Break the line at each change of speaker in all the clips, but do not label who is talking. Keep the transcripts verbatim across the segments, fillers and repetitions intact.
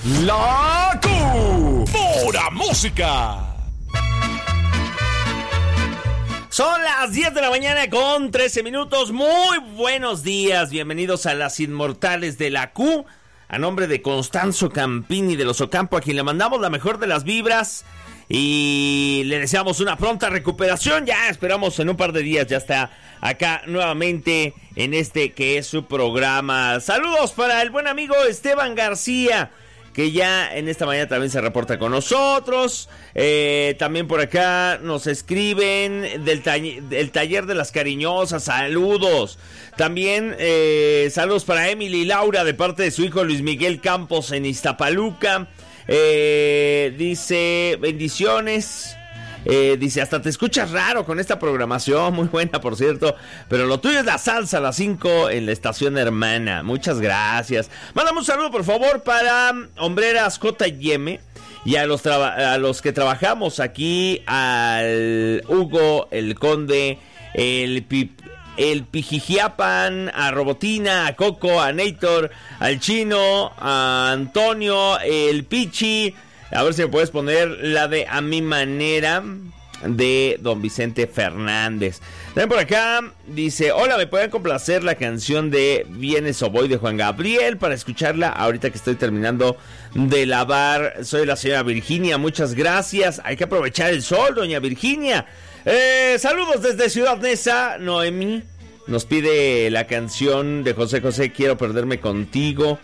La Q. Pura música. Son las diez de la mañana con trece minutos. Muy buenos días. Bienvenidos a las Inmortales de la Q. A nombre de Constanzo Campini de Los Ocampo, a quien le mandamos la mejor de las vibras. Y le deseamos una pronta recuperación. Ya esperamos en un par de días. Ya está acá nuevamente en este que es su programa. Saludos para el buen amigo Esteban García, que ya en esta mañana también se reporta con nosotros. Eh, también por acá nos escriben del, ta- del Taller de las Cariñosas. Saludos. También eh, saludos para Emily y Laura de parte de su hijo Luis Miguel Campos en Iztapaluca. Eh, dice, bendiciones. Eh, dice, hasta te escuchas raro con esta programación, muy buena por cierto, pero lo tuyo es la salsa a las cinco en la estación hermana. Muchas gracias. Mándame un saludo por favor para Hombreras J y M y a los, traba- a los que trabajamos aquí, al Hugo, el Conde, el Pip, el Pijijiapan, a Robotina, a Coco, a Nator, al Chino, a Antonio, el Pichi. A ver si me puedes poner la de A Mi Manera de Don Vicente Fernández. También por acá dice, hola, ¿me pueden complacer la canción de Vienes o Voy de Juan Gabriel para escucharla ahorita que estoy terminando de lavar? Soy la señora Virginia, muchas gracias. Hay que aprovechar el sol, doña Virginia. Eh, saludos desde Ciudad Neza. Noemí nos pide la canción de José José, Quiero Perderme Contigo.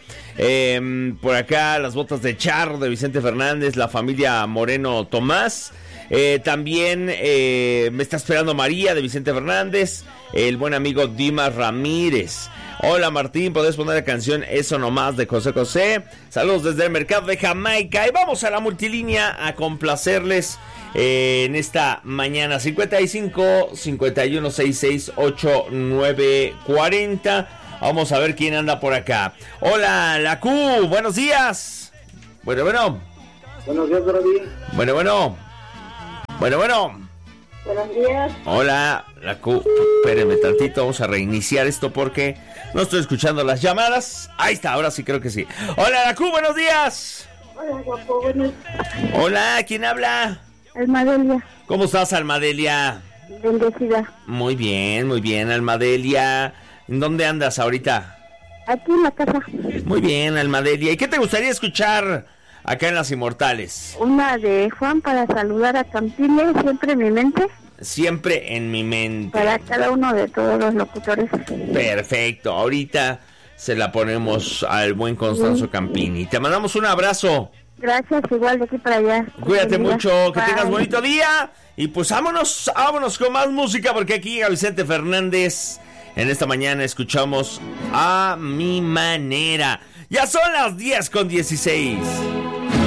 Eh, por acá, Las Botas de Charro de Vicente Fernández, la familia Moreno Tomás. Eh, también eh, Me Está Esperando María de Vicente Fernández. El buen amigo Dimas Ramírez. Hola Martín, ¿podés poner la canción Eso Nomás de José José? Saludos desde el mercado de Jamaica. Y vamos a la multilínea a complacerles eh, en esta mañana. Cincuenta y cinco, cincuenta y uno, sesenta y seis, ochenta y nueve, cuarenta. Vamos a ver quién anda por acá. Hola, la Q, buenos días. Bueno, bueno.
Buenos días, Brody.
Bueno, bueno. Bueno, bueno.
Buenos días.
Hola, la Q. Espérenme tantito, vamos a reiniciar esto porque no estoy escuchando las llamadas. Ahí está, ahora sí creo que sí. Hola, la Q, buenos días.
Hola, guapo, buenos.
Hola, ¿quién habla?
Almadelia.
¿Cómo estás, Almadelia?
Bendecida.
Muy bien, muy bien, Almadelia. ¿En dónde andas ahorita?
Aquí en la casa.
Muy bien, Almadelia. ¿Y qué te gustaría escuchar acá en Las Inmortales?
Una de Juan para saludar a Campile, siempre en mi mente.
Siempre en mi mente.
Para cada uno de todos los locutores.
Perfecto, ahorita se la ponemos al buen Constanzo sí. Campini. Te mandamos un abrazo.
Gracias, igual de aquí para allá.
Cuídate mucho, que
Bye.
tengas bonito día. Y pues vámonos, vámonos con más música porque aquí llega Vicente Fernández. En esta mañana escuchamos A Mi Manera. Ya son las diez con dieciséis.